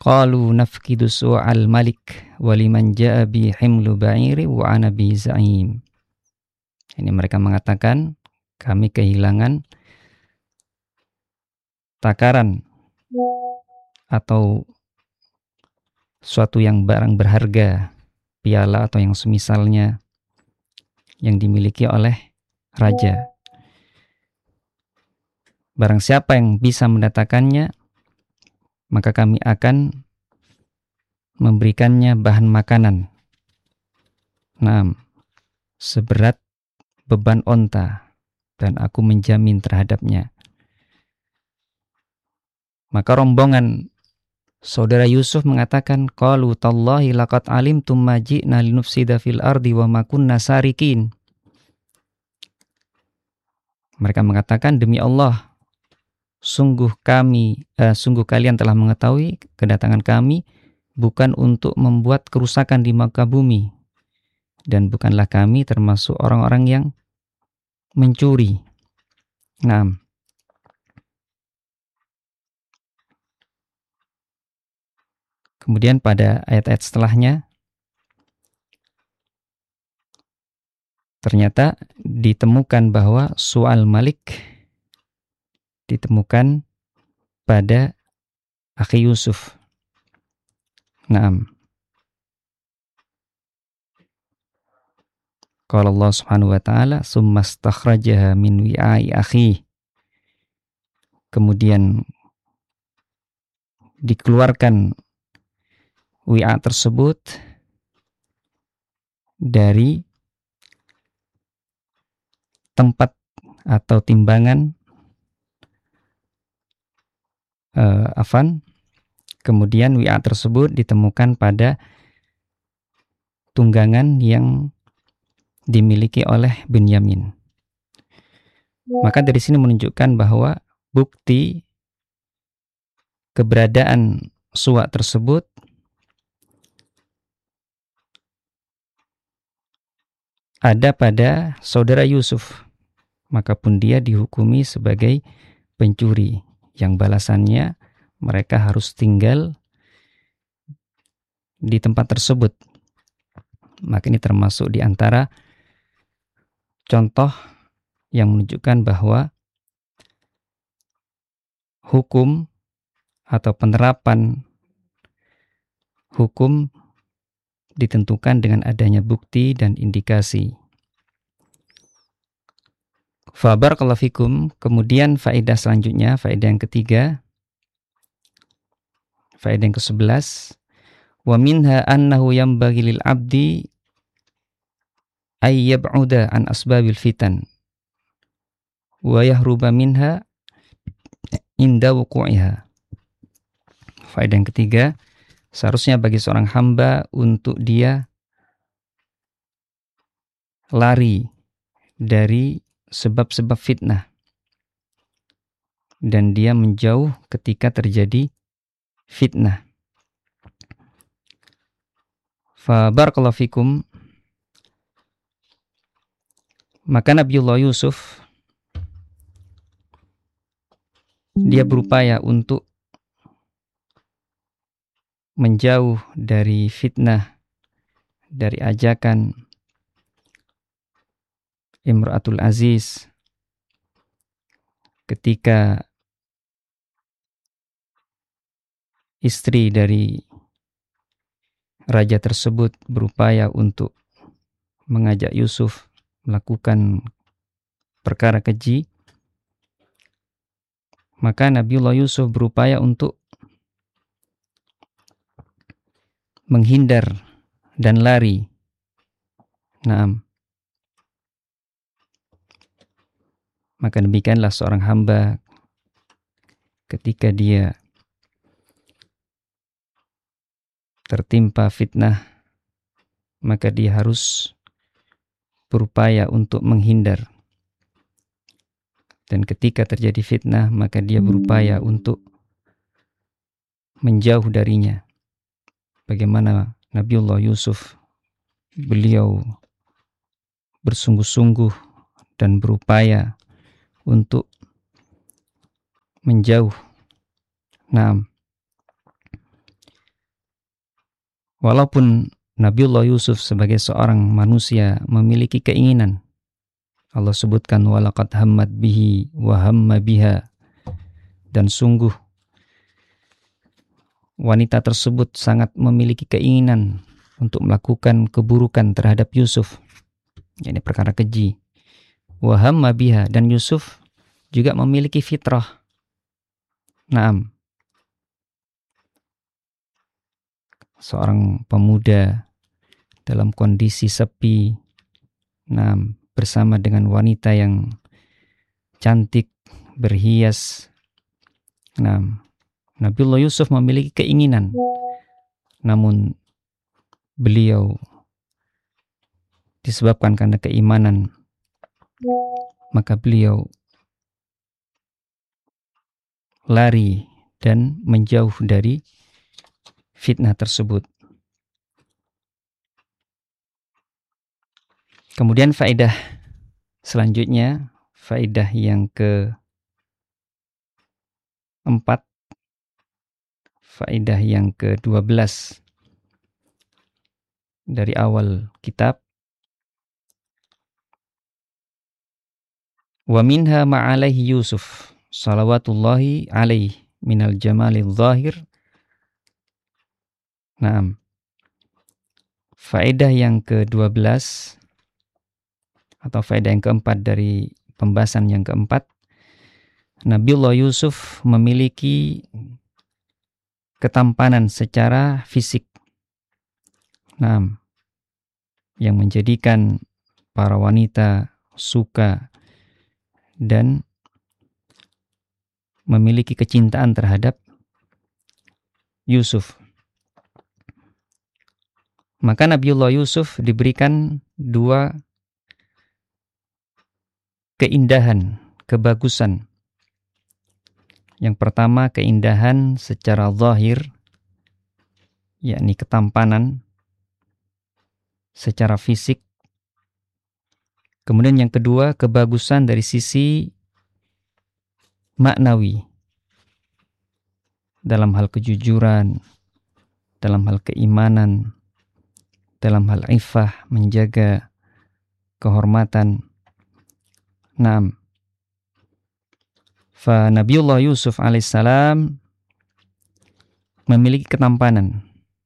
qalu nafkidu su'al malik waliman ja'a bi himlu ba'iri wa ana bi za'im. Ini mereka mengatakan kami kehilangan takaran atau suatu yang barang berharga, piala atau yang semisalnya yang dimiliki oleh raja. Barang siapa yang bisa mendatangkannya, maka kami akan memberikannya bahan makanan. Seberat beban onta, dan aku menjamin terhadapnya. Maka rombongan saudara Yusuf mengatakan, qalu tallahi laqad alimtum ma ji'na linufsida fil ardi wa ma kunna sarikin. Mereka mengatakan, demi Allah, sungguh kalian telah mengetahui kedatangan kami bukan untuk membuat kerusakan di muka bumi, dan bukanlah kami termasuk orang-orang yang mencuri. Kemudian pada ayat-ayat setelahnya, ternyata ditemukan bahwa Su'al Malik ditemukan pada akhi Yusuf. Qala Allah Subhanahu wa ta'ala, "Tsumma stakhrajaha min wi'ai akhi." Kemudian dikeluarkan wi'a tersebut dari tempat atau timbangan kemudian wi'a tersebut ditemukan pada tunggangan yang dimiliki oleh Binyamin. Maka dari sini menunjukkan bahwa bukti keberadaan suwa tersebut ada pada saudara Yusuf, maka pun dia dihukumi sebagai pencuri yang balasannya mereka harus tinggal di tempat tersebut. Maka ini termasuk di antara contoh yang menunjukkan bahwa hukum atau penerapan hukum ditentukan dengan adanya bukti dan indikasi. Barakallahu fikum. Kemudian faedah selanjutnya, faedah yang ketiga, faedah yang ke-11, wa minha annahu yanbaghi lil abdi ay yab'uda an asbabil fitan wa yahruba minha inda wuqu'iha. Faedah yang ketiga, seharusnya bagi seorang hamba untuk dia lari dari sebab-sebab fitnah dan dia menjauh ketika terjadi fitnah. Barakallahu fikum. Maka Nabiullah Yusuf dia berupaya untuk menjauh dari fitnah, dari ajakan Imra'atul Aziz ketika istri dari raja tersebut berupaya untuk mengajak Yusuf melakukan perkara keji. Maka Nabiullah Yusuf berupaya untuk menghindar dan lari. Maka demikianlah seorang hamba ketika dia tertimpa fitnah, maka dia harus berupaya untuk menghindar. Dan ketika terjadi fitnah, maka dia berupaya untuk menjauh darinya. Bagaimana Nabiullah Yusuf, beliau bersungguh-sungguh dan berupaya untuk menjauh. Walaupun Nabiullah Yusuf sebagai seorang manusia memiliki keinginan, Allah sebutkan walaqad hammat bihi wa hamma biha, dan sungguh wanita tersebut sangat memiliki keinginan untuk melakukan keburukan terhadap Yusuf, yakni perkara keji. Wa hamma biha, dan Yusuf juga memiliki fitrah. Naam, seorang pemuda dalam kondisi sepi, naam, bersama dengan wanita yang cantik, berhias. Naam, Nabiullah Yusuf memiliki keinginan, namun beliau disebabkan karena keimanan, maka beliau lari dan menjauh dari fitnah tersebut. Kemudian faedah selanjutnya, faedah yang keempat, faedah yang ke-12 dari awal kitab. Wa minha ma'alaihi Yusuf salawatullahi alaihi minal jamalil zahir. Naam. Faedah yang ke-12 atau faedah yang keempat dari pembahasan yang keempat, Nabiullah Yusuf memiliki ketampanan secara fisik. Naam. Yang menjadikan para wanita suka dan memiliki kecintaan terhadap Yusuf. Maka Nabiullah Yusuf diberikan dua keindahan, kebagusan. Yang pertama, keindahan secara zahir, yakni ketampanan secara fisik. Kemudian yang kedua, kebagusan dari sisi maknawi, dalam hal kejujuran, dalam hal keimanan, dalam hal iffah, menjaga kehormatan. Naam. Fa Nabiullah Yusuf alaihissalam memiliki ketampanan.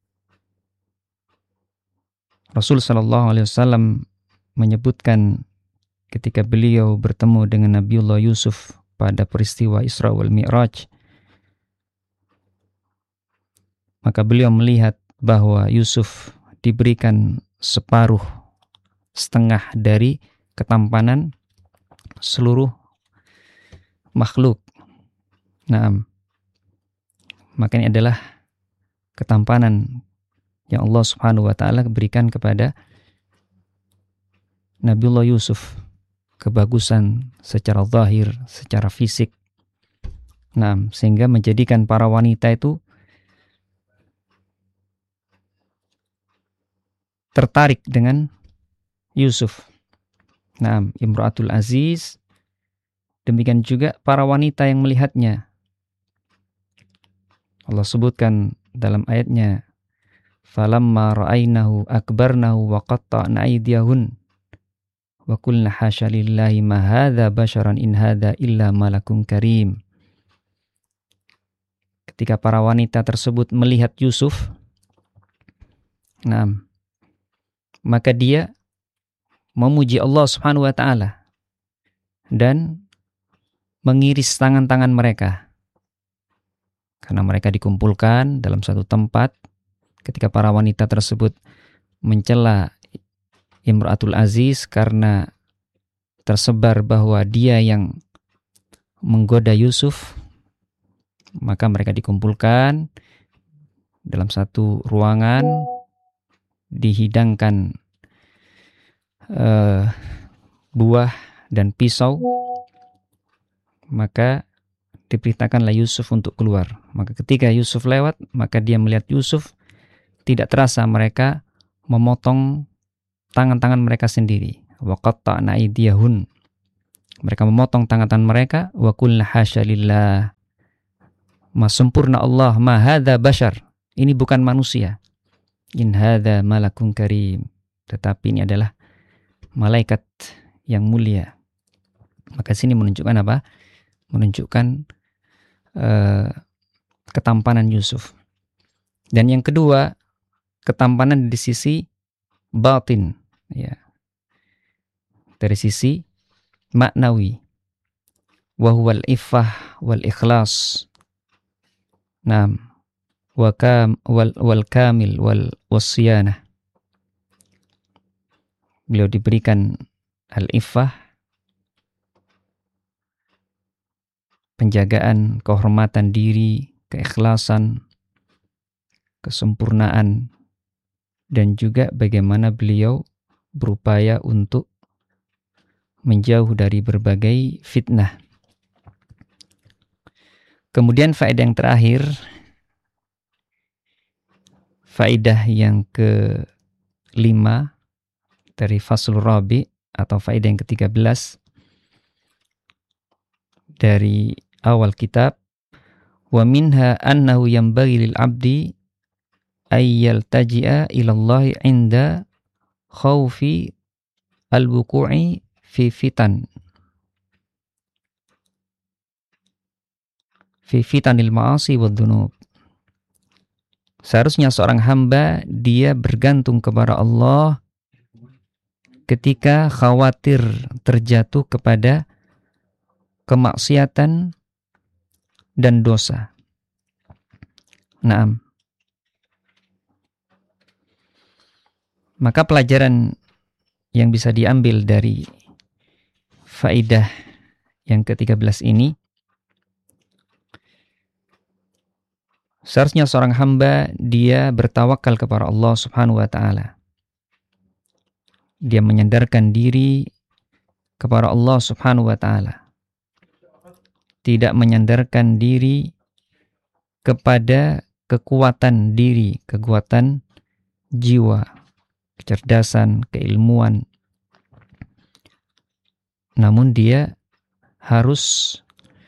Rasul sallallahu alaihi wasallam menyebutkan ketika beliau bertemu dengan Nabiullah Yusuf pada peristiwa Isra wal Mi'raj, maka beliau melihat bahwa Yusuf diberikan setengah dari ketampanan seluruh makhluk. Nah, maka ini adalah ketampanan yang Allah Subhanahu wa taala berikan kepada Nabiullah Yusuf, kebagusan secara zahir, secara fisik. Nah, sehingga menjadikan para wanita itu tertarik dengan Yusuf. Nah, Imra'atul Aziz, demikian juga para wanita yang melihatnya. Allah sebutkan dalam ayatnya, falamma ra'ainahu akbarnahu wa qatta'na aydiyahun wa qulna hasya lillahi ma hadza basharan in hadza illa malakun karim. Ketika para wanita tersebut melihat Yusuf, nah, maka dia memuji Allah Subhanahu wa taala dan mengiris tangan-tangan mereka. Karena mereka dikumpulkan dalam satu tempat, ketika para wanita tersebut mencela Imra'atul Aziz karena tersebar bahwa dia yang menggoda Yusuf, maka mereka dikumpulkan dalam satu ruangan, dihidangkan buah dan pisau, maka diperintahkanlah Yusuf untuk keluar. Maka ketika Yusuf lewat, maka dia melihat Yusuf, tidak terasa mereka memotong tangan-tangan mereka sendiri. Wa qatta'na aydiyahun. Mereka memotong tangan-tangan mereka. Wa qulna hasya lillah. Ma sempurna Allah, ma hadza bashar. Ini bukan manusia. In hadza malakun karim. Tetapi ini adalah malaikat yang mulia. Maka sini menunjukkan apa? Menunjukkan ketampanan Yusuf. Dan yang kedua, ketampanan di sisi batin, ya. Dari sisi maknawi. Wa huwal iffah wal ikhlas. Naam. Wal kamil wal wasyanah. Beliau diberikan al-iffah, penjagaan kehormatan diri, keikhlasan, kesempurnaan, dan juga bagaimana beliau berupaya untuk menjauh dari berbagai fitnah. Kemudian faedah yang terakhir, faedah yang ke-5 dari Faslur Rabi atau faedah yang ke-13 dari awal kitab, wa minha annahu yanbaghi lil abdi ay yaltaji'a ila Allah 'inda khaufi al-wuqu'i fi fitanil ma'asi wad dzunub. Seharusnya seorang hamba dia bergantung kepada Allah ketika khawatir terjatuh kepada kemaksiatan dan dosa. Naam. Maka pelajaran yang bisa diambil dari faedah yang ke-13 ini, seharusnya seorang hamba dia bertawakal kepada Allah Subhanahu wa taala. Dia menyandarkan diri kepada Allah Subhanahu wa taala. Tidak menyandarkan diri kepada kekuatan diri, kekuatan jiwa, kecerdasan, keilmuan. Namun dia harus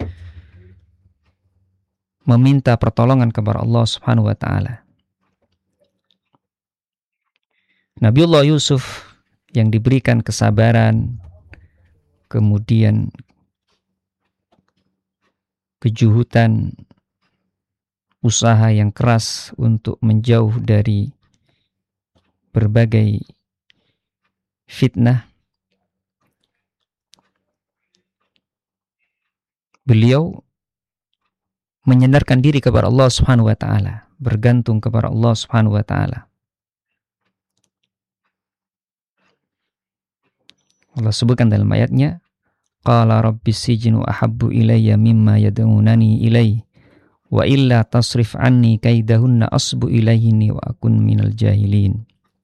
meminta pertolongan kepada Allah Subhanahu wa taala. Nabiullah Yusuf yang diberikan kesabaran, kemudian kejuhutan, usaha yang keras untuk menjauh dari berbagai fitnah, beliau menyandarkan diri kepada Allah Subhanahu wa taala, bergantung kepada Allah Subhanahu wa taala. Allah sebutkan dalam ayatnya, qala rabbis sijnu ahabbu ilayya mimma yad'unani ilaihi wa illa tasrif anni kaidahunna asbu ilayhinni wa akun minal jahilin.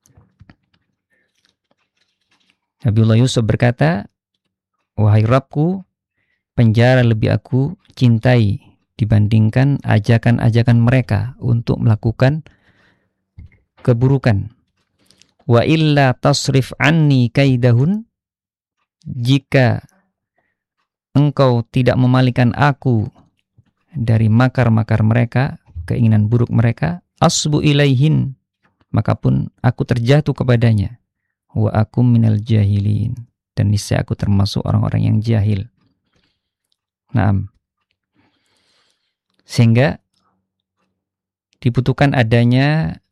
Nabiullah Yusuf berkata, wahai Rabbku, penjara lebih aku cintai dibandingkan ajakan-ajakan mereka untuk melakukan keburukan. Wa illa tasrif anni kaidahun, jika engkau tidak memalingkan aku dari makar-makar mereka, keinginan buruk mereka, asbu ilaihin, maka pun aku terjatuh kepadanya. Wa akum minal jahilin, dan niscaya aku termasuk orang-orang yang jahil. Naam. Sehingga dibutuhkan adanya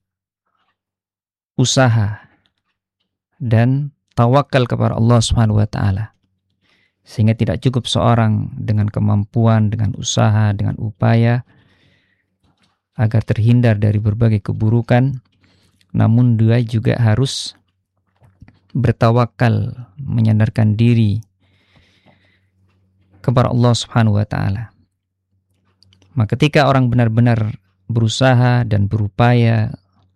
usaha dan tawakal kepada Allah Subhanahu wa taala. Sehingga tidak cukup seorang dengan kemampuan, dengan usaha, dengan upaya agar terhindar dari berbagai keburukan, namun dia juga harus bertawakal, menyandarkan diri kepada Allah Subhanahu wa taala. Maka ketika orang benar-benar berusaha dan berupaya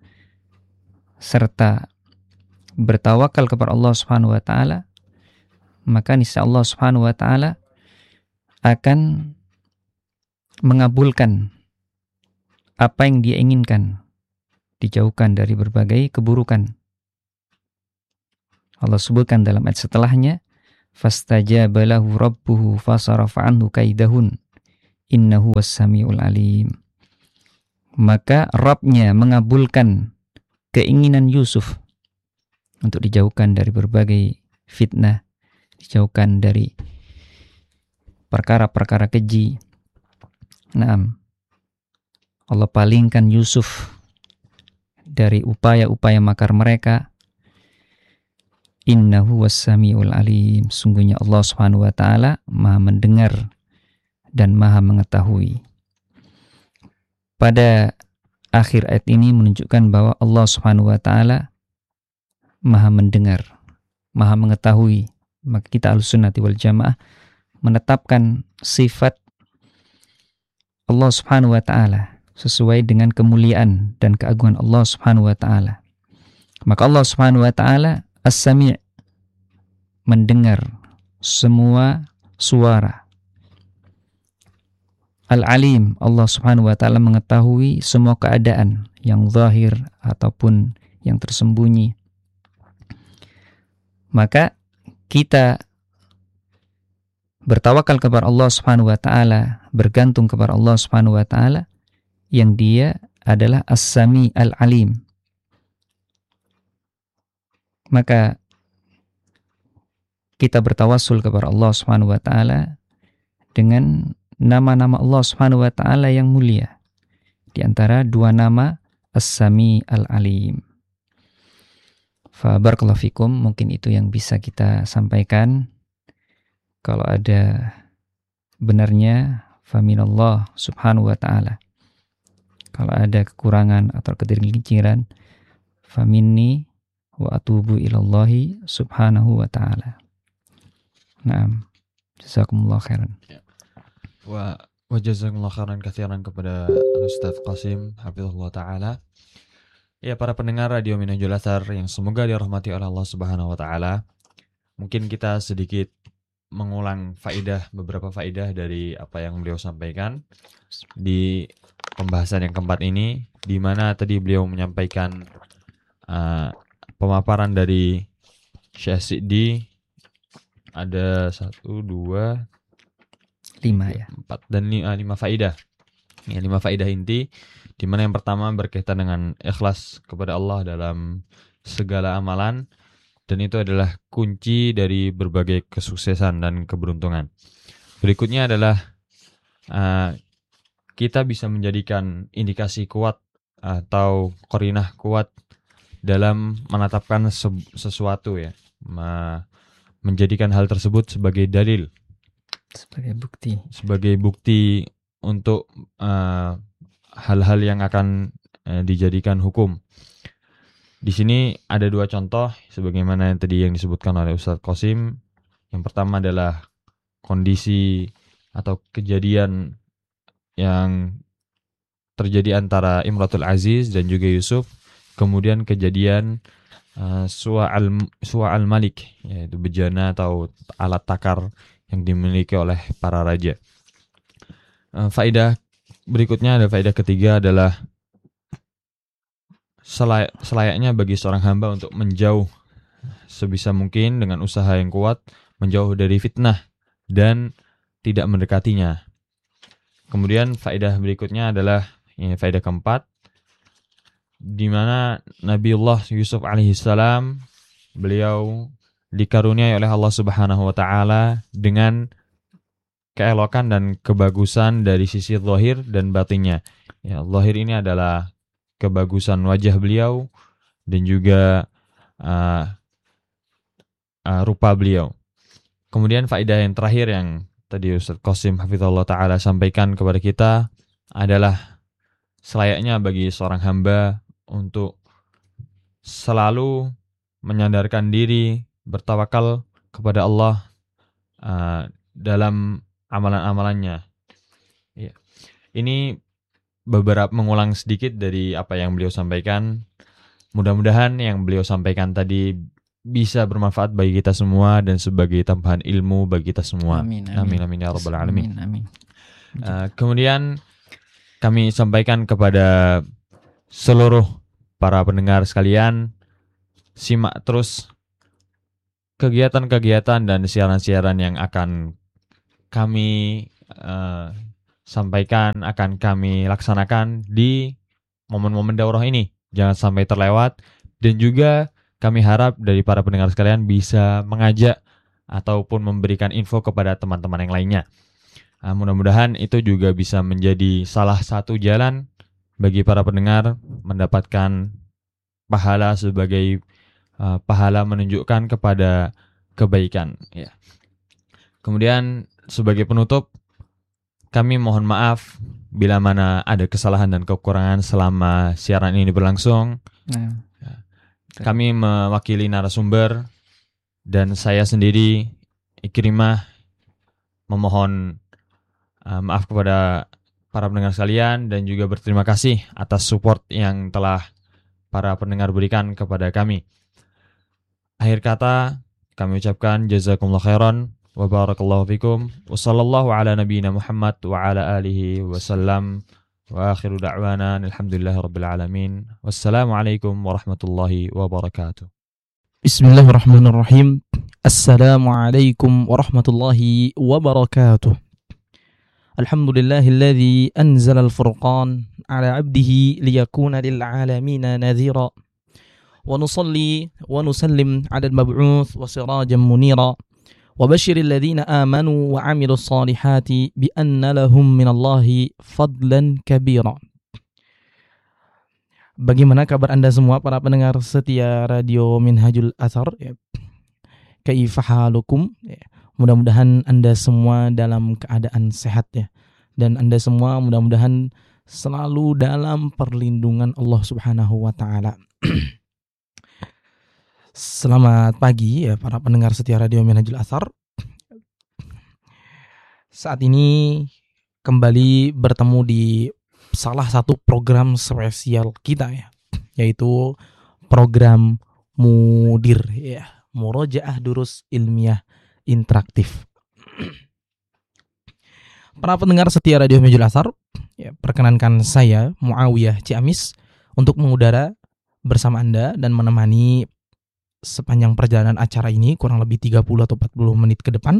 serta bertawakal kepada Allah Subhanahu wa taala, maka niscaya Allah Subhanahu wa taala akan mengabulkan apa yang dia inginkan, dijauhkan dari berbagai keburukan. Allah sebutkan dalam ayat setelahnya, fastajaba lahu rabbuhu fasarafa anhu kaidahun innahu was-sami'ul alim. Maka Rabb-nya mengabulkan keinginan Yusuf untuk dijauhkan dari berbagai fitnah, dijauhkan dari perkara-perkara keji. Naam, Allah palingkan Yusuf dari upaya-upaya makar mereka. Innahu was-sami'ul alim. Sungguhnya Allah Subhanahu wa taala Maha mendengar dan Maha mengetahui. Pada akhir ayat ini menunjukkan bahwa Allah Subhanahu wa taala Maha mendengar, Maha mengetahui. Maka kita Ahlussunnah wal Jamaah menetapkan sifat Allah Subhanahu wa taala sesuai dengan kemuliaan dan keagungan Allah Subhanahu wa taala. Maka Allah Subhanahu wa taala As-Sami', mendengar semua suara. Al-Alim, Allah Subhanahu wa taala mengetahui semua keadaan yang zahir ataupun yang tersembunyi. Maka kita bertawakal kepada Allah Subhanahu wa taala, bergantung kepada Allah Subhanahu wa taala yang Dia adalah As-Sami' Al-Alim. Maka kita bertawassul kepada Allah Subhanahu wa taala dengan nama-nama Allah Subhanahu wa taala yang mulia. Di antara dua nama As-Sami' Al-Alim. Fa barakallahu fikum, mungkin itu yang bisa kita sampaikan. Kalau ada benarnya fa minallah Subhanahu wa taala. Kalau ada kekurangan atau ketergelinciran fa minni wa atubu ilallahi subhanahu wa ta'ala. Naam. Jazakumullah khairan. Wa jazakumullah khairan katsiran kepada Ustaz Qasim hafizahullah taala. Ya, para pendengar Radio Minhajul Athar yang semoga dirahmati oleh Allah Subhanahu wa taala. Mungkin kita sedikit mengulang beberapa faedah dari apa yang beliau sampaikan di pembahasan yang keempat ini, di mana tadi beliau menyampaikan pemaparan dari Syekh Siddi ada 1, 2, 5 ya. 4 dan 5 faedah. Ya, 5 faedah inti, di mana yang pertama berkaitan dengan ikhlas kepada Allah dalam segala amalan, dan itu adalah kunci dari berbagai kesuksesan dan keberuntungan. Berikutnya adalah kita bisa menjadikan indikasi kuat atau qarinah kuat dalam menetapkan sesuatu, ya, menjadikan hal tersebut sebagai dalil, sebagai bukti untuk hal-hal yang akan dijadikan hukum. Di sini ada 2 contoh sebagaimana yang tadi yang disebutkan oleh Ustaz Qasim. Yang pertama adalah kondisi atau kejadian yang terjadi antara Imratul Aziz dan juga Yusuf. Kemudian kejadian Suwa al-Malik, yaitu bejana atau alat takar yang dimiliki oleh para raja. Faedah berikutnya, ada faedah ketiga adalah selayaknya bagi seorang hamba untuk menjauh sebisa mungkin dengan usaha yang kuat, menjauh dari fitnah dan tidak mendekatinya. Kemudian faedah berikutnya adalah faedah keempat, di mana Nabiullah Yusuf alaihissalam, beliau dikaruniai oleh Allah Subhanahu wa taala dengan keelokan dan kebagusan dari sisi zahir dan batinnya. Ya, zahir ini adalah kebagusan wajah beliau dan juga rupa beliau. Kemudian faedah yang terakhir yang tadi Ustaz Qasim hafizahullah taala sampaikan kepada kita adalah selayaknya bagi seorang hamba untuk selalu menyandarkan diri, bertawakal kepada Allah dalam amalan-amalannya. Ya. Ini beberapa mengulang sedikit dari apa yang beliau sampaikan. Mudah-mudahan yang beliau sampaikan tadi bisa bermanfaat bagi kita semua dan sebagai tambahan ilmu bagi kita semua. Amin, amin, amin ya rabbal alamin. Amin. Kemudian kami sampaikan kepada seluruh para pendengar sekalian, simak terus kegiatan-kegiatan dan siaran-siaran yang akan kami sampaikan, akan kami laksanakan di momen-momen daurah ini, jangan sampai terlewat. Dan juga kami harap dari para pendengar sekalian bisa mengajak ataupun memberikan info kepada teman-teman yang lainnya. Mudah-mudahan itu juga bisa menjadi salah satu jalan bagi para pendengar mendapatkan pahala sebagai pahala menunjukkan kepada kebaikan. Ya. Kemudian sebagai penutup, kami mohon maaf bila mana ada kesalahan dan kekurangan selama siaran ini berlangsung. Kami mewakili narasumber dan saya sendiri, Ikrimah, memohon maaf kepada para pendengar sekalian dan juga berterima kasih atas support yang telah para pendengar berikan kepada kami. Akhir kata, kami ucapkan jazakumullah khairan wa barakallahu fikum wa sallallahu ala nabiyyina Muhammad wa ala alihi wasallam wa akhiru da'wana alhamdulillahi rabbil alamin. Wassalamualaikum warahmatullahi wabarakatuh. Bismillahirrahmanirrahim. Assalamualaikum warahmatullahi wabarakatuh. Alhamdulillahilladzi anzala al-furqan ala 'abdihi liyakuna lil 'alamina nadhira. Wa nusalli wa nusallim 'ala al-mab'uts wa sirajan munira. Wa basyiril ladzina amanu wa 'amilus solihati bi anna lahum minallahi fadlan kabira. Bagaimana kabar Anda semua para pendengar setia Radio Minhajul Athar? Kaifa halukum? Mudah-mudahan Anda semua dalam keadaan sehat ya. Dan Anda semua mudah-mudahan selalu dalam perlindungan Allah Subhanahu wa taala. Selamat pagi ya para pendengar setia Radio Minhajul Athar. Saat ini kembali bertemu di salah satu program spesial kita ya, yaitu program Mudir ya, Murojaah Durus Ilmiah Interaktif. Para pendengar setia Radio Minhajul Athar, ya, perkenankan saya Muawiyah Ciamis untuk mengudara bersama Anda dan menemani sepanjang perjalanan acara ini kurang lebih 30 atau 40 menit ke depan,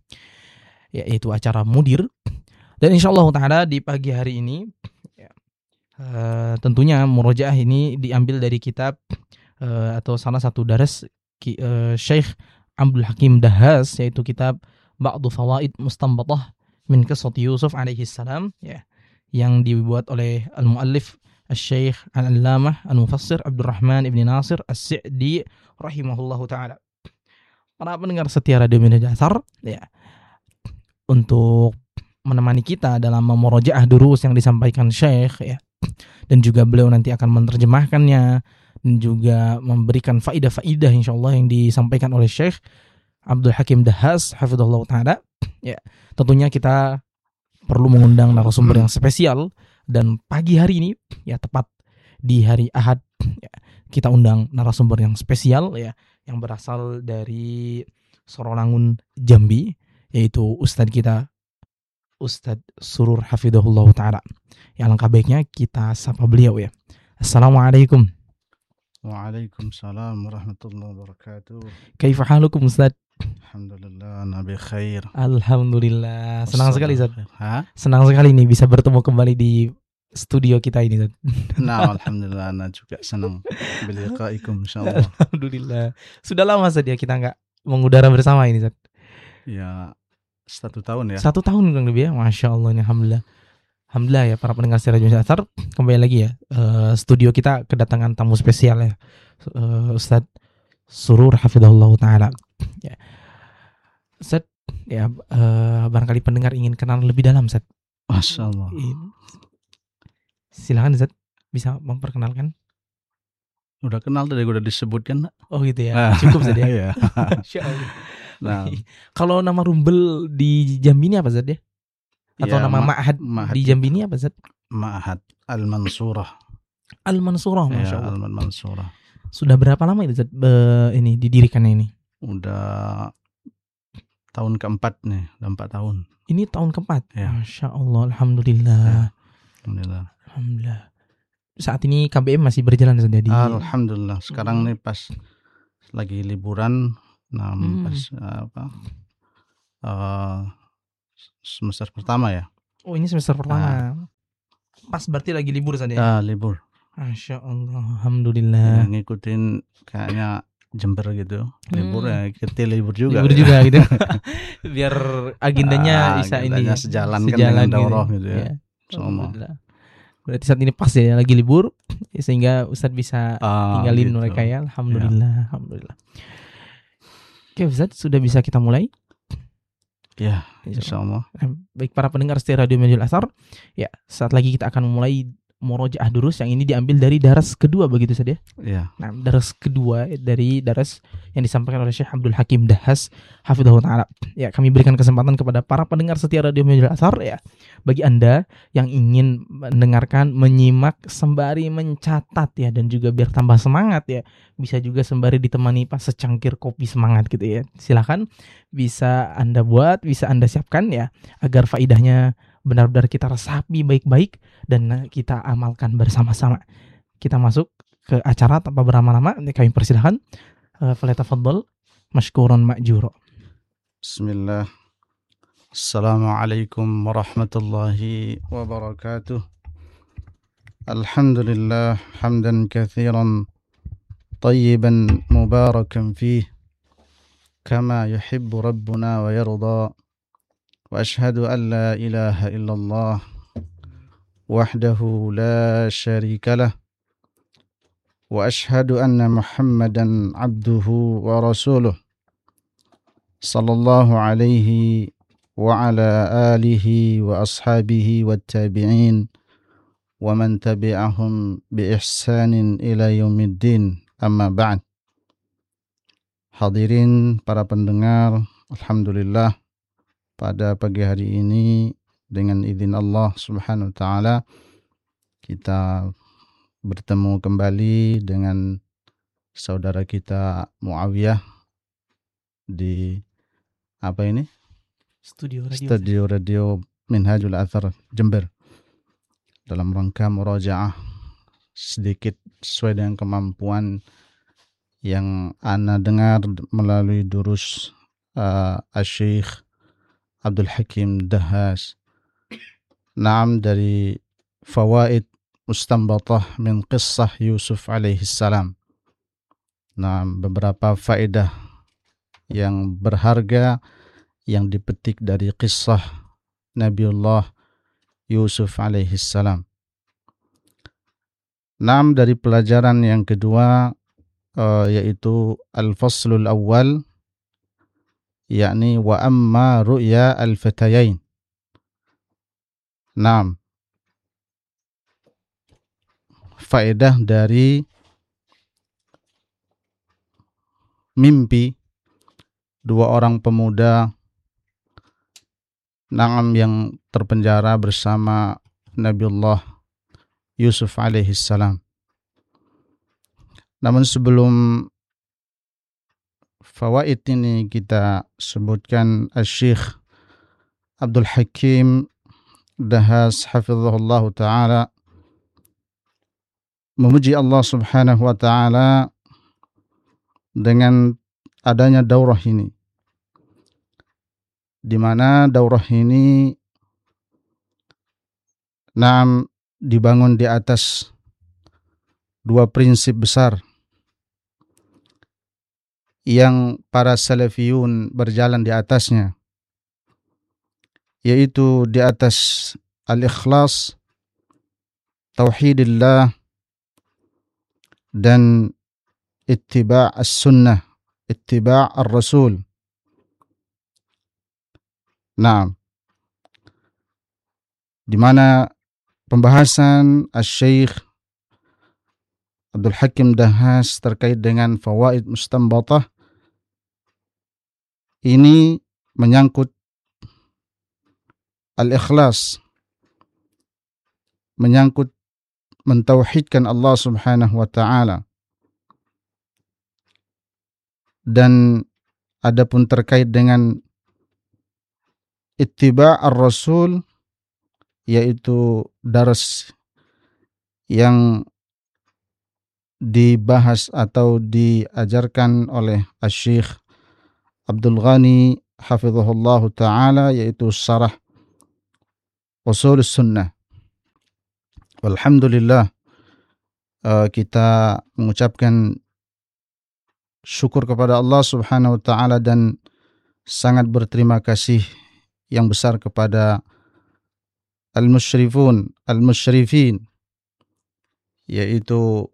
yaitu acara Mudir. Dan insyaallah ta'ala di pagi hari ini tentunya murojaah ini diambil dari kitab atau salah satu daras Syekh Abdul Hakim Dahhas, yaitu kitab Ba'du Fawaid Mustanbatah min Qissati Yusuf alaihi salam ya, yang dibuat oleh al-muallif Syekh Al-Allamah Al-Mufassir Abdurrahman Ibn Nasir As-Sa'di rahimahullahu taala. Para pendengar setia Radio Minhajul Athar ya, untuk menemani kita dalam memurojaah durus yang disampaikan Syekh ya, dan juga beliau nanti akan menerjemahkannya dan juga memberikan faidah-faidah insyaallah yang disampaikan oleh Syekh Abdul Hakim Dahhas hafizahullah taala ya. Tentunya kita perlu mengundang narasumber yang spesial, dan pagi hari ini ya, tepat di hari Ahad ya, kita undang narasumber yang spesial ya, yang berasal dari Sorolangun Jambi, yaitu Ustadz kita Ustadz Surur hafizahullah taala. Ya, alangkah baiknya kita sapa beliau ya. Assalamualaikum. Waalaikumsalam warahmatullahi wabarakatuh. Kaifa halukum Ustadz? Alhamdulillah, nabi khair. Alhamdulillah. Senang sekali Ustadz. Senang sekali nih bisa bertemu kembali di studio kita ini Ustadz. Nah, alhamdulillah, ana juga senang biliqaikum insyaallah. Alhamdulillah. Sudah lama Ustadz ya kita nggak mengudara bersama ini Ustadz. Ya, 1 tahun ya. 1 tahun kurang lebih ya. Masya Allah, alhamdulillah. Alhamdulillah ya para pendengar setia Radio Minhajul Athar, kembali lagi ya, studio kita kedatangan tamu spesial ya, Ustadz Surur hafizahullah taala. Ya. Ustadz ya, barangkali pendengar ingin kenal lebih dalam Ustadz. Masyaallah. Silakan Ustadz, bisa memperkenalkan. Udah kenal tadi, udah disebutkan. Oh gitu ya. Cukup Ustadz ya. Iya. Masyaallah. Nah, kalau nama Rumbel di Jambi ini apa Ustadz ya? Atau ya, nama Ma'had di Jambi ini apa Ustadz? Ma'had Al-Mansurah. Al-Mansurah, Ya, Masya Allah. Al-Mansurah. Sudah berapa lama itu Ustadz ini didirikannya ini? Udah tahun keempat nih, udah 4 tahun. Ini tahun keempat. Ya. Masya Allah, alhamdulillah. Alhamdulillah. Alhamdulillah. Saat ini KBM masih berjalan Ustadz di. Alhamdulillah. Sekarang nih pas lagi liburan, nah pas semester pertama ya. Oh, ini semester pertama. Pas berarti lagi libur Ustadz ya? Libur. Masya Allah, alhamdulillah. ngikutin kayaknya Jember gitu. Libur ya, kita libur juga. Libur juga gitu. Biar agendanya bisa agendanya ini sejalan kan dengan daurah gitu ya. Ya. Sama. Alhamdulillah. Berarti saat ini pas ya lagi libur sehingga Ustadz bisa tinggalin gitu. mereka ya. Alhamdulillah, alhamdulillah. Oke Ustadz, sudah bisa kita mulai? Ya, insyaallah. Baik para pendengar setia Radio Majul Asar, ya saat lagi kita akan memulai Murojaah Durus yang ini diambil dari daras kedua begitu saja. Ya. Nah, daras kedua dari daras yang disampaikan oleh Syekh Abdul Hakim Dahhas hafizahullah taala. Ya, kami berikan kesempatan kepada para pendengar setia Radio Majul Asar ya. Bagi Anda yang ingin mendengarkan, menyimak sembari mencatat ya dan juga biar tambah semangat ya. Bisa juga sembari ditemani pas secangkir kopi semangat gitu ya. Silakan bisa Anda buat, bisa Anda siapkan ya agar faidahnya benar-benar kita resapi baik-baik dan kita amalkan bersama-sama. Kita masuk ke acara tanpa berlama-lama. Kami persilahkan. Falyatafaddal mashkuran ma'jura. Bismillah. Assalamualaikum warahmatullahi wabarakatuh. Alhamdulillah hamdan katsiran tayyiban mubarakan fih kama yuhibbu rabbuna wa yarda. وأشهد أن لا إله إلا الله وحده لا شريك له وأشهد أن محمدا عبده ورسوله صلى الله عليه وعلى آله وأصحابه والتابعين ومن تبعهم بإحسان إلى يوم الدين أما بعد. Hadirin para pendengar, alhamdulillah pada pagi hari ini dengan izin Allah Subhanahu wa taala kita bertemu kembali dengan saudara kita Muawiyah di Studio Radio Minhajul Athar Jember dalam rangka murojaah sedikit sesuai dengan kemampuan yang ana dengar melalui durus Asy-Syaikh Abdul Hakim Dahhas. Naam, dari fawaid mustanbatah min qissah Yusuf alaihi salam. Naam, beberapa faedah yang berharga yang dipetik dari kisah Nabiullah Yusuf alaihi salam. Naam, dari pelajaran yang kedua yaitu al-faslul awal, yakni wa amma ru'ya al-fatayain. Naam. Faedah dari mimpi dua orang pemuda Naam yang terpenjara bersama Nabiullah Yusuf alaihi salam. Namun sebelum fawaid ini kita sebutkan, Asy-Syaikh Abdul Hakim Dahhas hafizahullah taala memuji Allah Subhanahu wa taala dengan adanya daurah ini, di mana daurah ini dibangun di atas dua prinsip besar yang para salafiyun berjalan di atasnya, yaitu di atas al-ikhlas, tauhidillah, dan ittiba' as-sunnah, ittiba' ar-rasul. Nah, di mana pembahasan Asy-Syaikh Abdul Hakim Dahhas terkait dengan fawaid mustanbatah ini menyangkut al-ikhlas, menyangkut mentauhidkan Allah Subhanahu wa taala. Dan adapun terkait dengan ittiba' ar-rasul, yaitu dars yang dibahas atau diajarkan oleh Asy-Syaikh Abdul Ghani hafizahullah ta'ala, yaitu syarah Ushul Sunnah. Walhamdulillah, kita mengucapkan syukur kepada Allah Subhanahu wa taala dan sangat berterima kasih yang besar kepada al-musyrifin, yaitu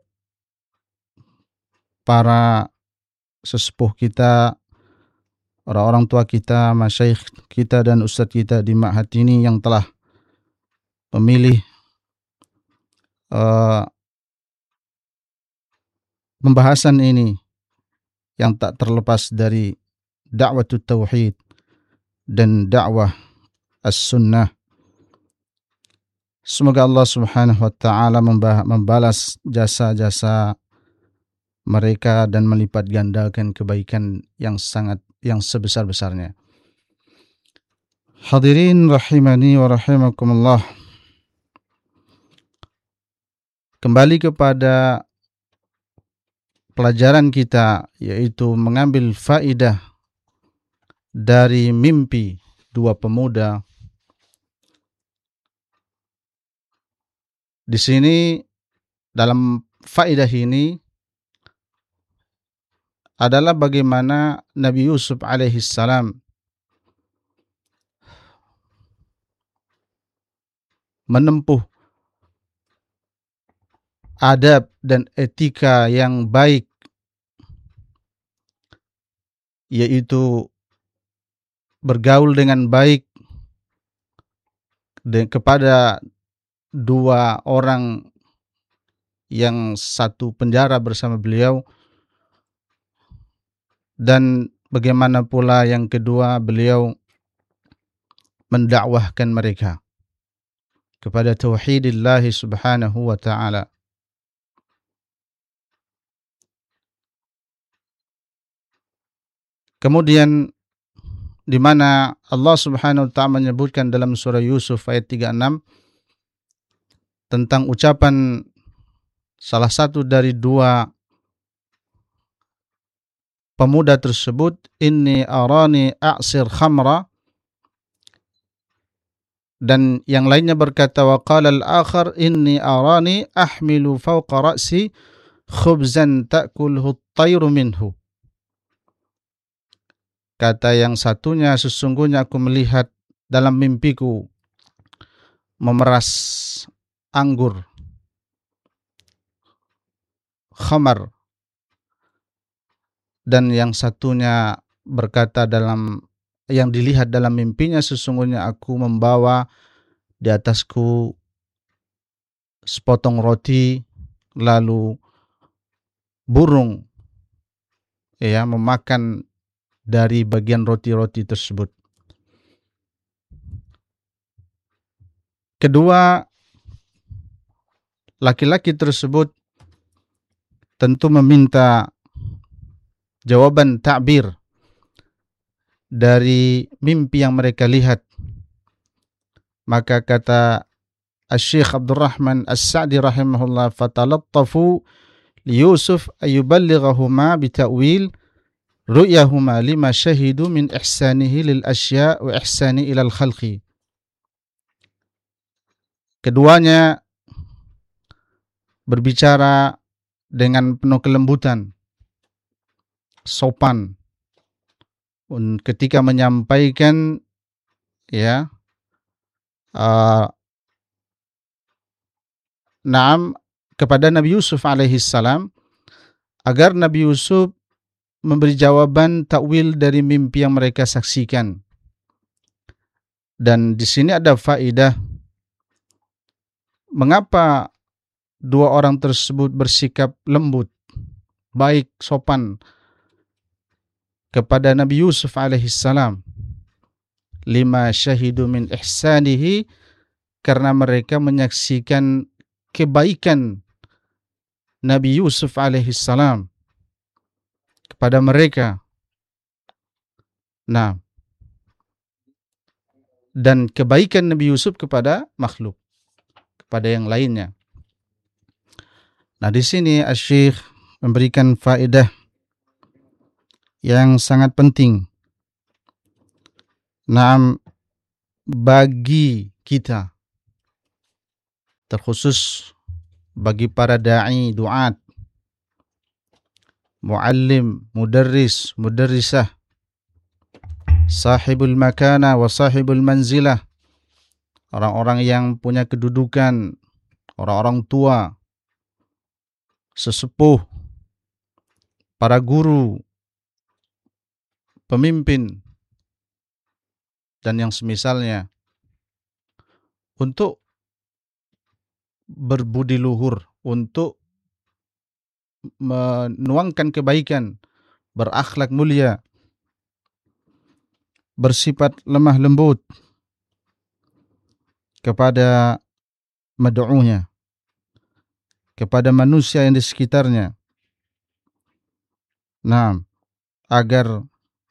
para sesepuh kita, orang-orang tua kita, masyayikh kita dan ustadz kita di ma'had ini yang telah memilih pembahasan ini yang tak terlepas dari dakwah tauhid dan dakwah as-sunnah. Semoga Allah Subhanahu wa taala membalas jasa-jasa mereka dan melipat gandakan kebaikan yang sebesar-besarnya. Hadirin rahimani wa rahimakumullah. Kembali kepada pelajaran kita, yaitu mengambil faidah dari mimpi dua pemuda. Di sini dalam faidah ini adalah bagaimana Nabi Yusuf alaihissalam menempuh adab dan etika yang baik, yaitu bergaul dengan baik kepada dua orang yang satu penjara bersama beliau, dan bagaimana pula yang kedua beliau mendakwahkan mereka kepada tauhidillah subhanahu wa ta'ala. Kemudian di mana Allah Subhanahu wa taala menyebutkan dalam surah Yusuf ayat 36 tentang ucapan salah satu dari dua pemuda tersebut, inni arani a'sir khamra, dan yang lainnya berkata wa qala al-akhar inni arani ahmilu fawqa ra'si khubzan ta'kulhu at-tayru minhu. Kata yang satunya, sesungguhnya aku melihat dalam mimpiku memeras anggur khamar, dan yang satunya berkata yang dilihat dalam mimpinya, sesungguhnya aku membawa di atasku sepotong roti, lalu burung memakan dari bagian roti-roti tersebut. Kedua laki-laki tersebut tentu meminta jawaban ta'bir dari mimpi yang mereka lihat. Maka kata Asy-Syaikh Abdurrahman As-Sa'di rahimahullah, fatalattafu li Yusuf ayuballighahuma bita'wil ru'yahuma lima syahidu min ihsanihi lil asya' wa ihsani ilal khalqi. Keduanya berbicara dengan penuh kelembutan, sopan, ketika menyampaikan kepada Nabi Yusuf alaihissalam, agar Nabi Yusuf memberi jawaban takwil dari mimpi yang mereka saksikan. Dan di sini ada faidah mengapa dua orang tersebut bersikap lembut, baik, sopan kepada Nabi Yusuf alaihissalam. Lima syahidu min ihsanihi, karena mereka menyaksikan kebaikan Nabi Yusuf alaihissalam kepada mereka. Nah, dan kebaikan Nabi Yusuf kepada makhluk, kepada yang lainnya. Nah, di sini Asy-Syaikh memberikan faedah yang sangat penting. Bagi kita, terkhusus bagi para da'i, duat, muallim, mudarris, mudarrisah, sahibul makana wa sahibul manzilah, orang-orang yang punya kedudukan, orang-orang tua, sesepuh, para guru, pemimpin, dan yang semisalnya, untuk berbudi luhur, untuk menuangkan kebaikan, berakhlak mulia, bersifat lemah lembut kepada mad'unya, kepada manusia yang di sekitarnya. Nah, agar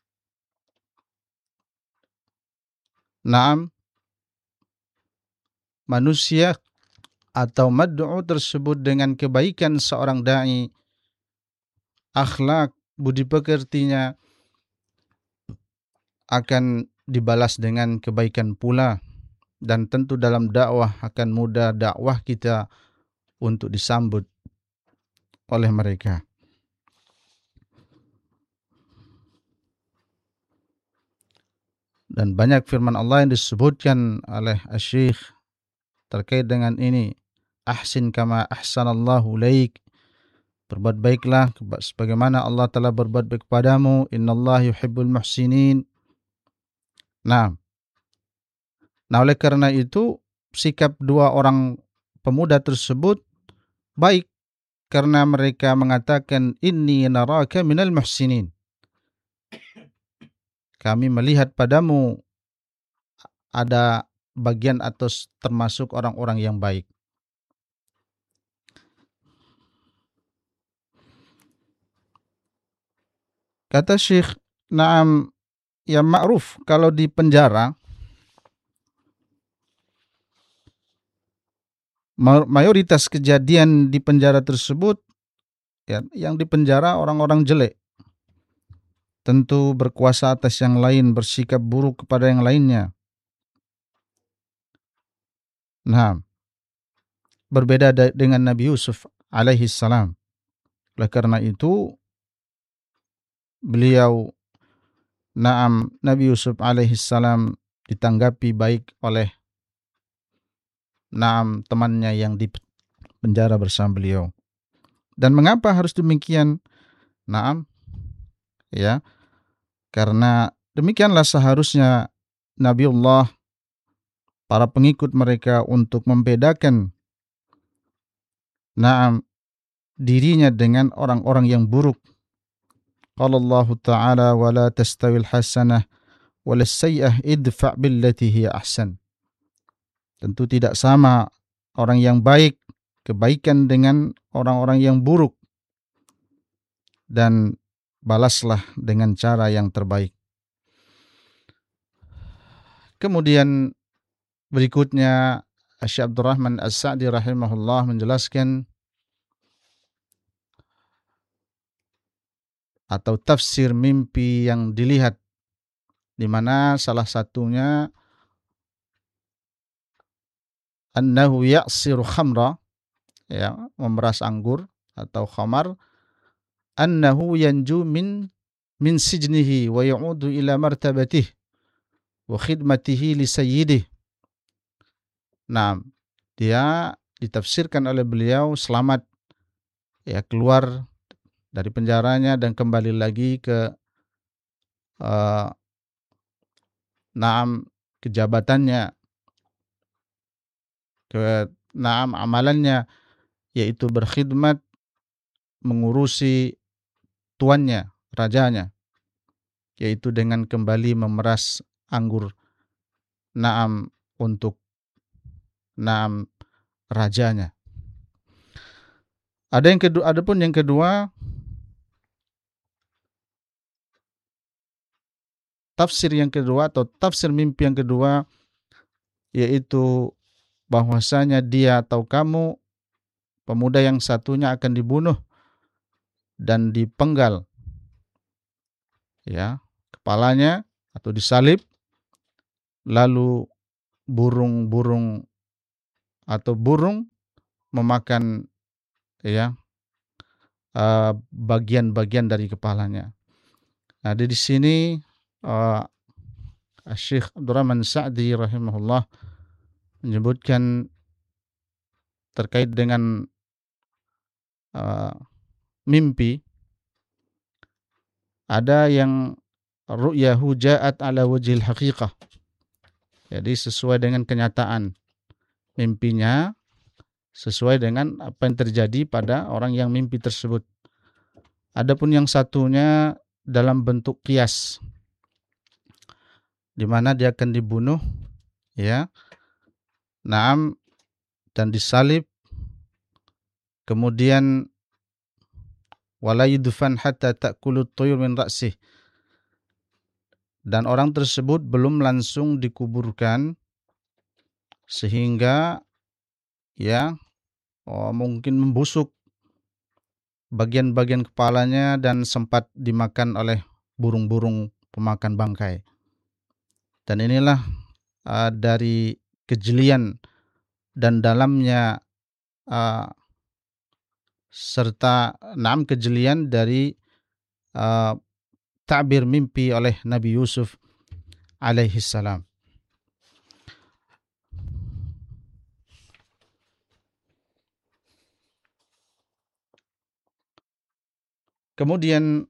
manusia atau mad'u tersebut dengan kebaikan seorang da'i, akhlak, budi pekertinya akan dibalas dengan kebaikan pula. Dan tentu dalam dakwah akan mudah dakwah kita untuk disambut oleh mereka. Dan banyak firman Allah yang disebutkan oleh Asy-Syaikh terkait dengan ini. Ahsin kama ahsanallahu ilaik. Berbuat baiklah sebagaimana Allah telah berbuat baik kepadamu. Innallaha yuhibbul muhsinin. Nah, oleh karena itu sikap dua orang pemuda tersebut baik, karena mereka mengatakan inni naraka minal muhsinin. Kami melihat padamu ada bagian atau termasuk orang-orang yang baik. Kata Syekh, na'am, ya ma'ruf, kalau di penjara, mayoritas kejadian di penjara tersebut, ya, yang di penjara orang-orang jelek. Tentu berkuasa atas yang lain, bersikap buruk kepada yang lainnya. Nah, berbeda dengan Nabi Yusuf alaihi salam. Oleh karena itu, beliau, Nabi Yusuf alaihi salam ditanggapi baik oleh temannya yang di penjara bersama beliau. Dan mengapa harus demikian? Ya, karena demikianlah seharusnya Nabiullah, para pengikut mereka untuk membedakan dirinya dengan orang-orang yang buruk. Qala Allah Ta'ala wa la tastawil hasanah wala sayyi'ah idfa' billati hiya ahsan. Tentu tidak sama orang yang baik, kebaikan dengan orang-orang yang buruk. Dan balaslah dengan cara yang terbaik. Kemudian berikutnya Syekh Abdurrahman As-Sa'di rahimahullah menjelaskan atau tafsir mimpi yang dilihat, di mana salah satunya annahu ya'siru khamra, ya, memeras anggur atau khamar, annahu yanju min sijnihi wa ya'udu ila martabatih wa khidmatihi li sayyidih. Nah, dia ditafsirkan oleh beliau selamat, ya, keluar dari penjaranya dan kembali lagi ke kejabatannya, ke amalannya, yaitu berkhidmat, mengurusi tuannya, rajanya, yaitu dengan kembali memeras anggur untuk rajanya. Adapun yang kedua, tafsir yang kedua atau tafsir mimpi yang kedua, yaitu bahwasanya dia atau kamu, pemuda yang satunya, akan dibunuh dan dipenggal, ya, kepalanya atau disalib, lalu burung memakan ya bagian-bagian dari kepalanya. Nah, di sini Syekh Abdurrahman Sa'di rahimahullah menyebutkan terkait dengan mimpi, ada yang ru'yahu ja'at ala wajhil haqiqah. Jadi sesuai dengan kenyataan mimpinya, sesuai dengan apa yang terjadi pada orang yang mimpi tersebut. Adapun yang satunya dalam bentuk qiyas, di mana dia akan dibunuh, ya, naam, dan disalib, kemudian wala yudfan hatta ta'kulut tuyur min ra'sih, dan orang tersebut belum langsung dikuburkan sehingga ya mungkin membusuk bagian-bagian kepalanya dan sempat dimakan oleh burung-burung pemakan bangkai. Dan inilah dari kejelian dan dalamnya serta kejelian dari ta'bir mimpi oleh Nabi Yusuf alaihi salam. Kemudian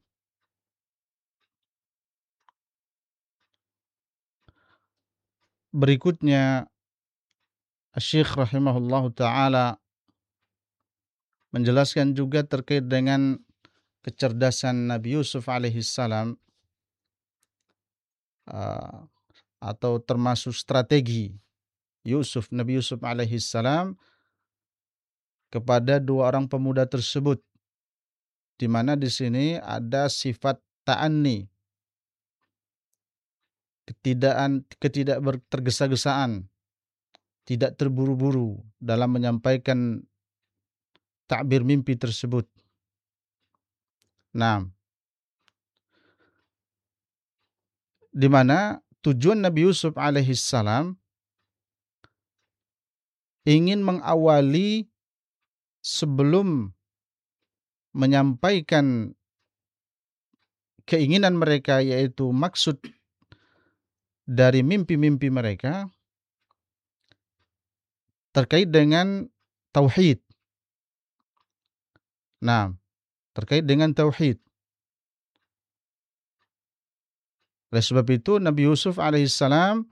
berikutnya Syekh rahimahullahu taala menjelaskan juga terkait dengan kecerdasan Nabi Yusuf alaihi salam, atau termasuk strategi Nabi Yusuf alaihi salam kepada dua orang pemuda tersebut, di mana di sini ada sifat ta'anni, ketidak tergesa-gesaan, tidak terburu-buru dalam menyampaikan takbir mimpi tersebut. Nah, di mana tujuan Nabi Yusuf alaihi salam ingin mengawali sebelum menyampaikan keinginan mereka, yaitu maksud dari mimpi-mimpi mereka terkait dengan tauhid. Nah, terkait dengan tauhid. Oleh sebab itu Nabi Yusuf alaihissalam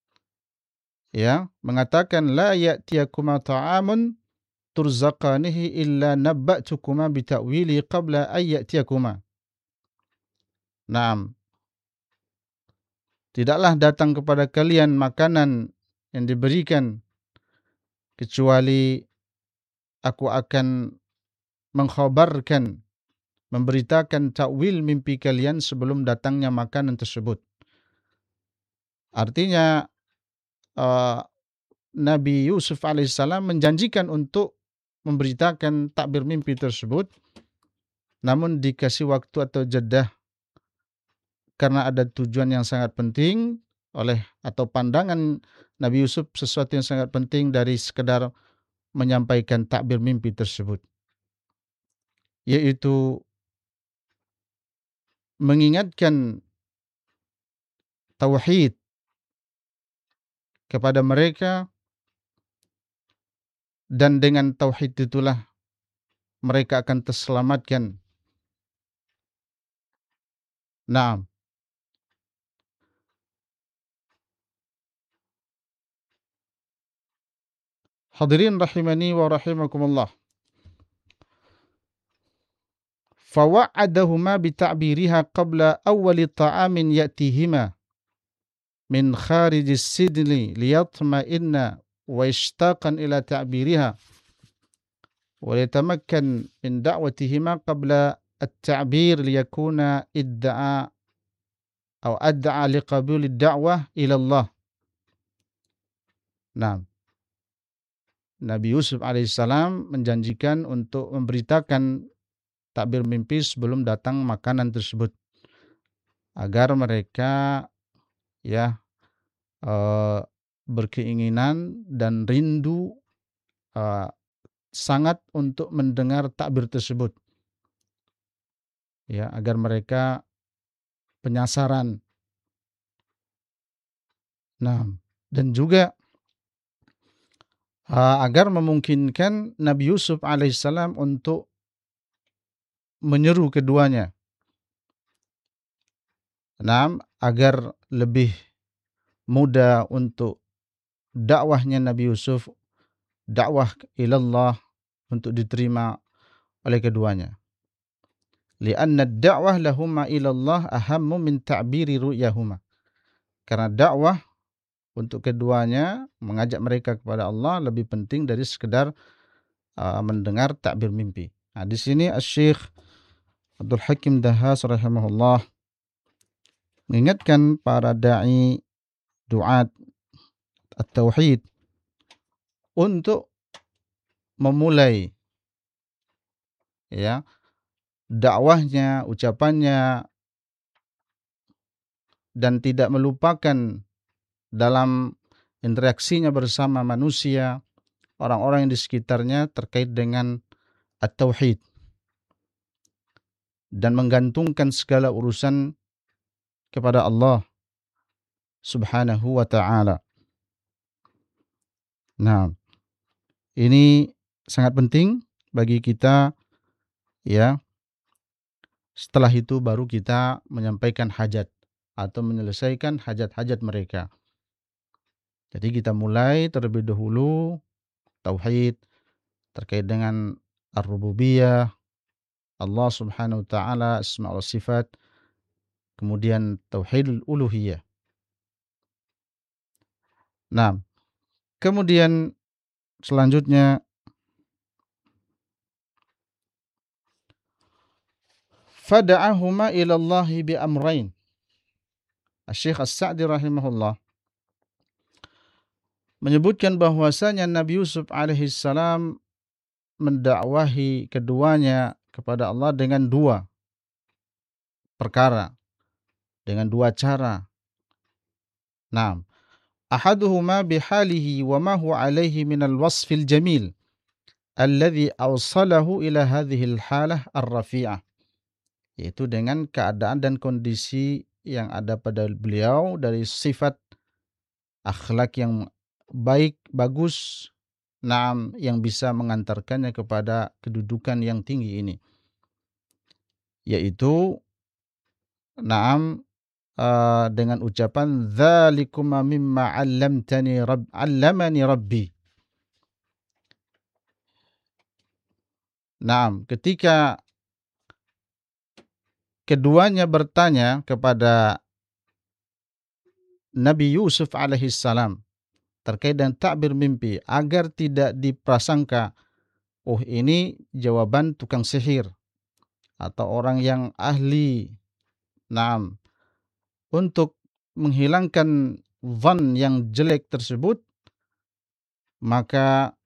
mengatakan, la ya'tiyakuma ta'amun turzaqanihi illa nabba'tukuma bita'wili qabla ay ya'tiyakuma. Naam. Tidaklah datang kepada kalian makanan yang diberikan kecuali aku akan mengkhabarkan, memberitakan takwil mimpi kalian sebelum datangnya makanan tersebut. Artinya Nabi Yusuf alaihissalam menjanjikan untuk memberitakan takbir mimpi tersebut, namun dikasih waktu atau jeda karena ada tujuan yang sangat penting atau pandangan Nabi Yusuf sesuatu yang sangat penting dari sekedar menyampaikan takbir mimpi tersebut, yaitu mengingatkan tauhid kepada mereka, dan dengan tauhid itulah mereka akan terselamatkan. Naam. Hadirin rahimani wa rahimakumullah. Fawa'adahuma bita'biriha qabla awwali ta'amin ya'tihima min kharijis sidli liyatma'inna wa ishtaqan ila ta'biriha wa yatamakkan min da'watihima qabla at-ta'bir liyakuna idda'a atau adda'a liqabuli ad-da'wah ila Allah. Nah, Nabi Yusuf alaihissalam menjanjikan untuk memberitakan takbir mimpi sebelum datang makanan tersebut, agar mereka berkeinginan dan rindu sangat untuk mendengar takbir tersebut. Ya, agar mereka penyasaran. Nah, dan juga agar memungkinkan Nabi Yusuf alaihissalam untuk menyeru keduanya. Nah, agar lebih mudah untuk dakwahnya Nabi Yusuf, dakwah ilallah untuk diterima oleh keduanya. Lianna ad-da'wah lahuma ilallah ahammu min ta'biri ru'yahuma. Karena dakwah untuk keduanya, mengajak mereka kepada Allah lebih penting dari sekedar mendengar takbir mimpi. Nah, di sini Asy-Syaikh Abdul Hakim Dahhas rahimahullah mengingatkan para dai duat at-tauhid untuk memulai ya dakwahnya, ucapannya, dan tidak melupakan dalam interaksinya bersama manusia, orang-orang yang di sekitarnya terkait dengan at-tauhid dan menggantungkan segala urusan kepada Allah Subhanahu wa ta'ala. Nah, ini sangat penting bagi kita ya. Setelah itu baru kita menyampaikan hajat atau menyelesaikan hajat-hajat mereka. Jadi kita mulai terlebih dahulu tauhid terkait dengan ar-rububiyah, Allah Subhanahu wa taala, asma wa sifat, kemudian tauhidul uluhiyah. Nah, kemudian selanjutnya fada'ahuma ila Allah bi amrayn. Asy-Syaikh As-Sa'di rahimahullah menyebutkan bahwasanya Nabi Yusuf alaihissalam mendakwahi keduanya kepada Allah dengan dua perkara, dengan dua cara. Nah, ahaduhuma bihalihi wa ma huwa alaihi minal wasfil jamil alladhi awsalahu ila hadhihi al-halah ar-rafi'ah, yaitu dengan keadaan dan kondisi yang ada pada beliau dari sifat akhlak yang baik, bagus, naam, yang bisa mengantarkannya kepada kedudukan yang tinggi ini, yaitu naam dengan ucapan dzalikuma mimma 'allamani rabbi. Naam, ketika keduanya bertanya kepada Nabi Yusuf alaihissalam terkait dengan takbir mimpi agar tidak diprasangka, oh ini jawaban tukang sihir atau orang yang ahli. Naam, untuk menghilangkan zan yang jelek tersebut, maka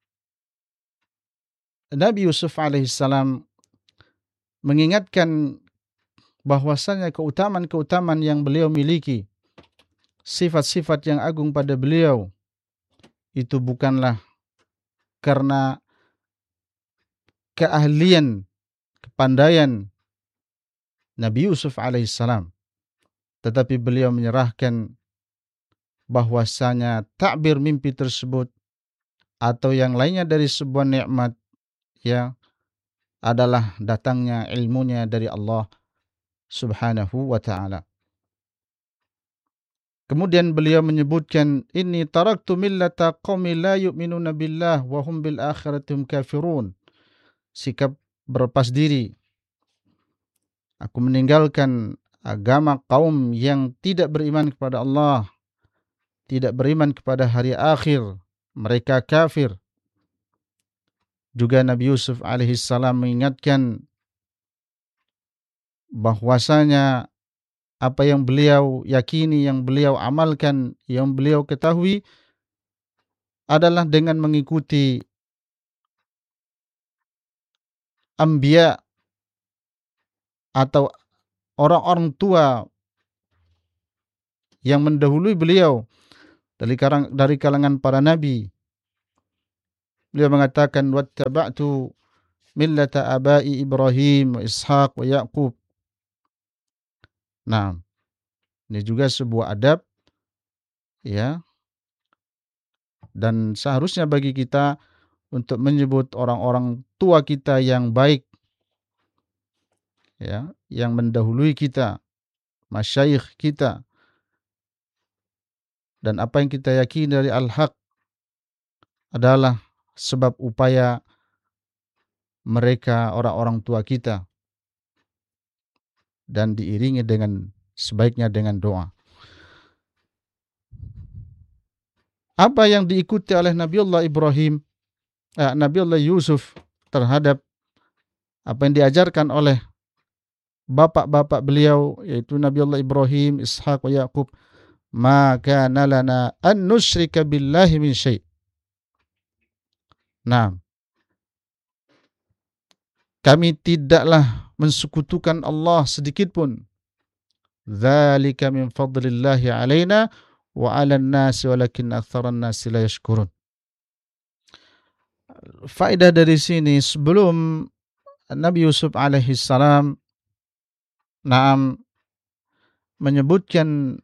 Nabi Yusuf alaihissalam mengingatkan bahwasanya keutamaan-keutamaan yang beliau miliki, sifat-sifat yang agung pada beliau, itu bukanlah karena keahlian, kepandaian Nabi Yusuf alaihissalam, tetapi beliau menyerahkan bahwasanya takbir mimpi tersebut atau yang lainnya dari sebuah nikmat ya adalah datangnya ilmunya dari Allah Subhanahu wa ta'ala. Kemudian beliau menyebutkan, inni taraktu millata qaumi la yu'minuna billah wa hum bil akhirati hum kafirun. Sikap berlepas diri. Aku meninggalkan agama kaum yang tidak beriman kepada Allah, tidak beriman kepada hari akhir, mereka kafir. Juga Nabi Yusuf alaihissalam mengingatkan bahwasanya apa yang beliau yakini, yang beliau amalkan, yang beliau ketahui adalah dengan mengikuti anbiya atau orang-orang tua yang mendahului beliau dari kalangan para nabi, Beliau mengatakan wattaba'tu millata abai Ibrahim wa Ishaq wa Yaqub. Nah, ini juga sebuah adab ya, dan seharusnya bagi kita untuk menyebut orang-orang tua kita yang baik ya, yang mendahului kita, masyayikh kita, dan apa yang kita yakini dari al-haq adalah sebab upaya mereka orang-orang tua kita, dan diiringi dengan sebaiknya dengan doa. Apa yang diikuti oleh Nabiullah Ibrahim, Nabiullah Yusuf terhadap apa yang diajarkan oleh bapak-bapak beliau, yaitu Nabiullah Ibrahim, Ishaq wa Yaqub, ma kana lana an nusyrika billahi min syai'. Nah, kami tidaklah mensekutukan Allah sedikit pun. Dzalika min fadlillahi alaina wa 'alan nasi walakin aktsaran nasi la yashkurun. Faedah dari sini, sebelum Nabi Yusuf alaihi salam menyebutkan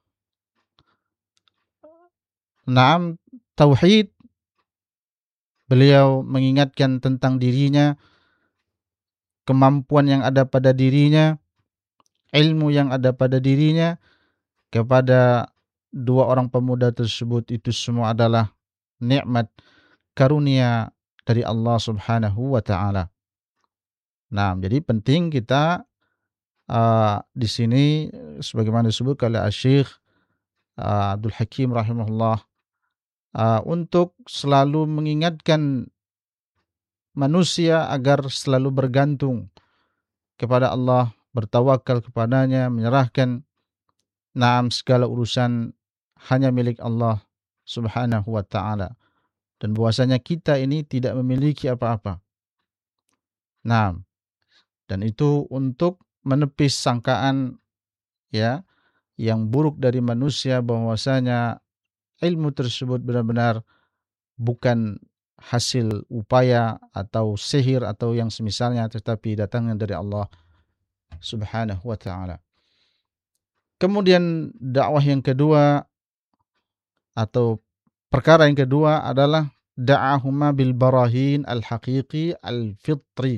tauhid, beliau mengingatkan tentang dirinya, kemampuan yang ada pada dirinya, ilmu yang ada pada dirinya. Kepada dua orang pemuda tersebut, itu semua adalah nikmat karunia dari Allah Subhanahu wa taala. Nah, jadi penting kita di sini sebagaimana disebut oleh Syekh Abdul Hakim rahimahullah, untuk selalu mengingatkan manusia agar selalu bergantung kepada Allah, bertawakal kepadanya, menyerahkan segala urusan hanya milik Allah Subhanahu wa taala, dan bahwasanya kita ini tidak memiliki apa-apa. Nah, dan itu untuk menepis sangkaan ya yang buruk dari manusia, bahwasanya ilmu tersebut benar-benar bukan hasil upaya atau sihir atau yang semisalnya, tetapi datangnya dari Allah Subhanahu wa taala. Kemudian dakwah yang kedua atau perkara yang kedua adalah da'ahuma bil barahin al-haqiqi al-fitri,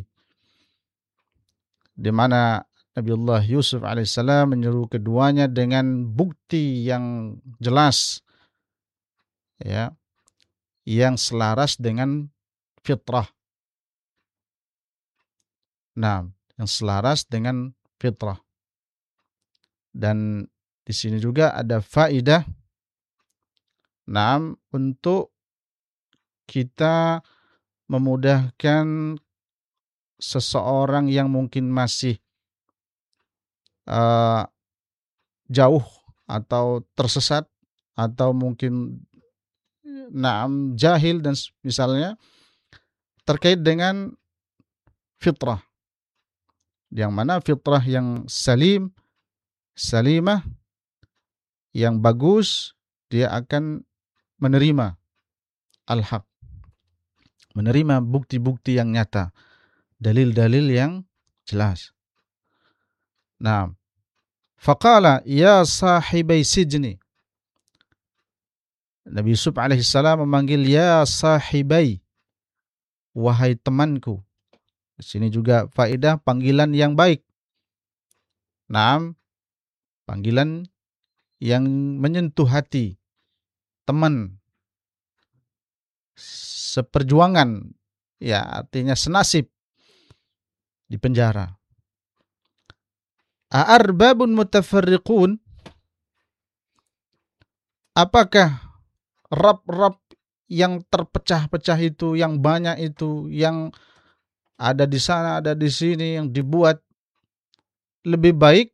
di mana Nabiullah Yusuf alaihissalam menyeru keduanya dengan bukti yang jelas ya, yang selaras dengan fitrah. Nah, yang selaras dengan fitrah. Dan di sini juga ada faedah untuk kita memudahkan seseorang yang mungkin masih jauh atau tersesat atau mungkin jahil dan misalnya, terkait dengan fitrah, yang mana fitrah yang salimah, yang bagus, dia akan menerima al-haq, menerima bukti-bukti yang nyata, dalil-dalil yang jelas. Nah, faqala ya sahibai sijni, Nabi Yusuf alaihissalam memanggil ya sahibai, wahai temanku. Di sini juga faedah panggilan yang baik. Panggilan yang menyentuh hati, teman, seperjuangan, ya artinya senasib di penjara. A'arbabun mutafarriqun, apakah Rab-Rab yang terpecah-pecah itu, yang banyak itu, yang ada di sana, ada di sini, yang dibuat lebih baik,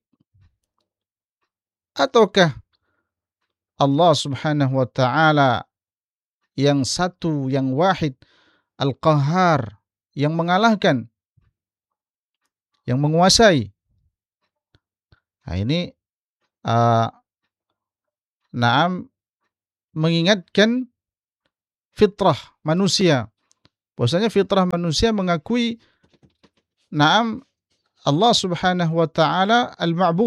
ataukah Allah Subhanahu wa taala yang satu, yang wahid, Al-Qahhar, yang mengalahkan, yang menguasai? Nah, ini mengingatkan fitrah manusia Bahwasanya fitrah manusia mengakui, na'am, Allah Subhanahu wa taala al-ma'bud,